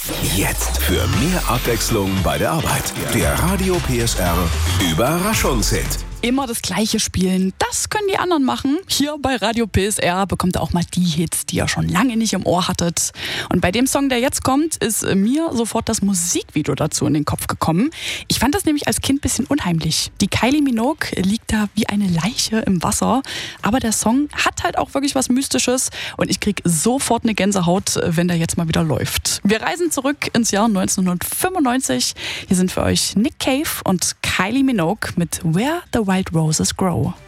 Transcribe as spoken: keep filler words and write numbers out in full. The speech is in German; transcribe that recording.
Jetzt für mehr Abwechslung bei der Arbeit. Der Radio P S R Überraschungshit. Immer das Gleiche spielen, das können die anderen machen. Hier bei Radio P S R bekommt ihr auch mal die Hits, die ihr schon lange nicht im Ohr hattet. Und bei dem Song, der jetzt kommt, ist mir sofort das Musikvideo dazu in den Kopf gekommen. Ich fand das nämlich als Kind ein bisschen unheimlich. Die Kylie Minogue liegt da wie eine Leiche im Wasser. Aber der Song hat halt auch wirklich was Mystisches. Und ich krieg sofort eine Gänsehaut, wenn der jetzt mal wieder läuft. Wir reisen zurück ins Jahr neunzehnhundertfünfundneunzig. Hier sind für euch Nick Cave und Kylie Minogue mit Where the Wild Roses Grow.